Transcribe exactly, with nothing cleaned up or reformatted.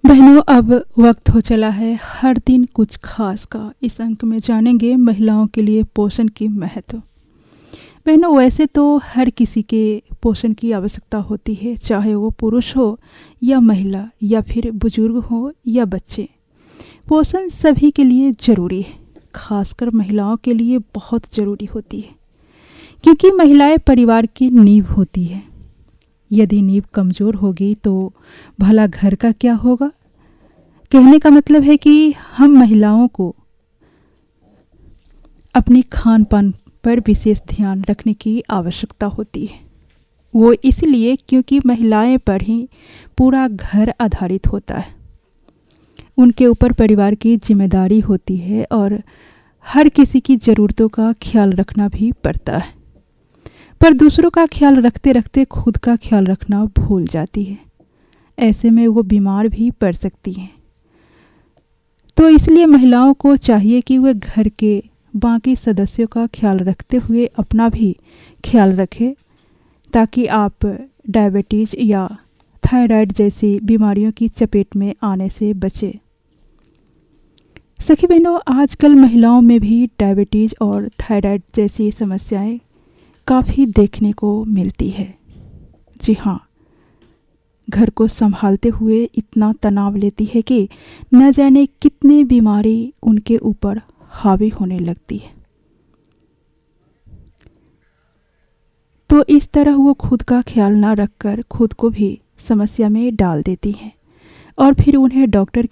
बहनों, अब वक्त हो चला है हर दिन कुछ खास का। इस अंक में जानेंगे महिलाओं के लिए पोषण की महत्व। बहनों, वैसे तो हर किसी के पोषण की आवश्यकता होती है, चाहे वो पुरुष हो या महिला या फिर बुजुर्ग हो या बच्चे। पोषण सभी के लिए ज़रूरी है, खासकर महिलाओं के लिए बहुत ज़रूरी होती है, क्योंकि महिलाएं परिवार की नींव होती है। यदि नींव कमज़ोर होगी तो भला घर का क्या होगा। कहने का मतलब है कि हम महिलाओं को अपनी खान पान पर विशेष ध्यान रखने की आवश्यकता होती है। वो इसलिए क्योंकि महिलाएं पर ही पूरा घर आधारित होता है। उनके ऊपर परिवार की जिम्मेदारी होती है और हर किसी की ज़रूरतों का ख्याल रखना भी पड़ता है, पर दूसरों का ख्याल रखते रखते खुद का ख्याल रखना भूल जाती है। ऐसे में वो बीमार भी पड़ सकती हैं। तो इसलिए महिलाओं को चाहिए कि वे घर के बाकी सदस्यों का ख्याल रखते हुए अपना भी ख्याल रखें, ताकि आप डायबिटीज़ या थायराइड जैसी बीमारियों की चपेट में आने से बचें। सखी बहनों, आजकल महिलाओं में भी डायबिटीज़ और थायराइड जैसी समस्याएं काफ़ी देखने को मिलती है। जी हाँ, घर को संभालते हुए इतना तनाव लेती है कि न जाने कितनी बीमारी उनके ऊपर हावी होने लगती है। तो इस तरह वो खुद का ख्याल ना रखकर खुद को भी समस्या में डाल देती हैं और फिर उन्हें डॉक्टर